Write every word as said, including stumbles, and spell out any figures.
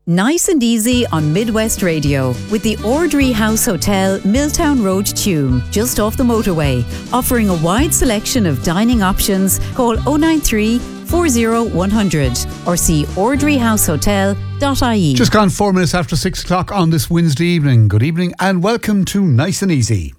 Nice and easy on Midwest Radio with the Ordry House Hotel, Milltown Road, Tuam, just off the motorway. Offering a wide selection of dining options. Call oh nine three, four oh one hundred or see ordry house hotel dot I E. Just gone four minutes after six o'clock on this Wednesday evening. Good evening and welcome to Nice and Easy.